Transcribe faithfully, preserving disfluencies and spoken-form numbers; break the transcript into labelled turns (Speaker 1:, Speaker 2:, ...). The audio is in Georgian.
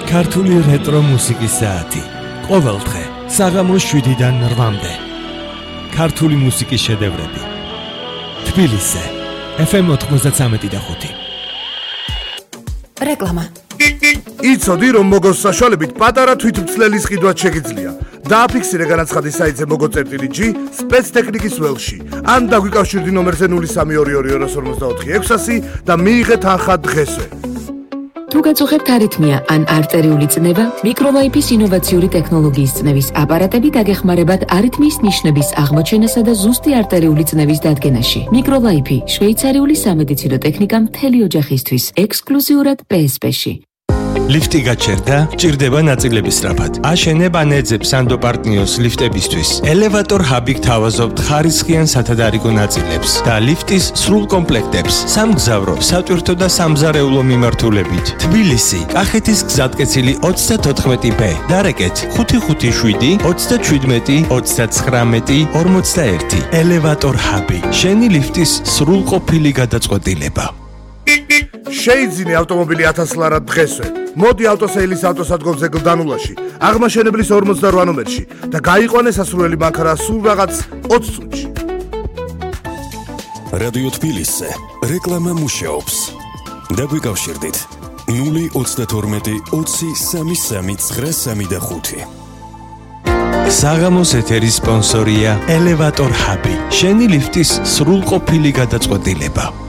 Speaker 1: ქართული რეტრო მუსიკის საათი. ყოველდღე საღამოს შვიდიდან რვამდე. ქართული მუსიკის შედევრები. თბილისზე ეფ ემ ოთხმოცდათვრამეტი და ხუთი.
Speaker 2: რეკლამა.
Speaker 3: იცოდი რომ მოგოს საშუალებით პატარა თვითმცლელის ყიდვაც შეგიძლია. დააფიქსირე განაცხადი საიტზე mogo.gi სპეცტექნიკის ველში. ან დაგვიკავშირდი ნომერზე ნული სამი ორი ორი ორ ორმოცდაოთხი ექვსასი და მიიღეთ თანხა დღესვე.
Speaker 2: თუ გაწუხებთ არითმია ან არტერიული წნევა, მიკროლაიფის ინოვაციური ტექნოლოგიის წნევის აპარატები დაგეხმარებათ არითმიის ნიშნების აღმოჩენასა და ზუსტი არტერიული წნევის დადგენაში. მიკროლაიფი შვეიცარიული სამედიცინო ტექნიკა მთელი ოჯახისთვის, ექსკლუზიურად პე ეს პე-ში.
Speaker 1: ლიფტი გაჩერდა, ჭირდება ნაწილების სწრაფად. აშენებ ან ეძებ სანდო პარტნიოს ლიფტებისთვის. ელევატორ ჰაბი გთავაზობთ ხარისხიან სათადარიგო ნაწილებს და ლიფტის სრულ კომპლექტებს სამგზავრო, სატვირთო და სამზარეულო მიმართულებით. თბილისი, კახეთის გზატკეცილი ოცდათოთხმეტი ბე. დარეკეთ ხუთი ხუთი შვიდი ოცდაჩვიდმეტი ოცდაცხრამეტი ორმოცდაერთი. ელევატორ ჰაბი. შენი ლიფტის სრულყოფილი გადაწყვეტილება.
Speaker 3: შეიძინე ავტომობილი ათას ლარად დღესვე. მოდი ავტოსეილის ავტოსადგომზე გლდანულაში, აღმაშენებლის ორმოცდარვა ნომერში და გაიყვანე სასურველი მანქანა სულ რაღაც ოცი წუთში.
Speaker 4: რადიო თბილისზე რეკლამა მუშაობს. დაგვიკავშირდით ნული ოცდათორმეტი ოცი სამი სამი ცხრა სამი და ხუთი.
Speaker 1: საღამოს ეთერის სპონსორია ელევატორ ჰაბი. შენი ლიფტის სრულყოფილი გადაწყვეტილება.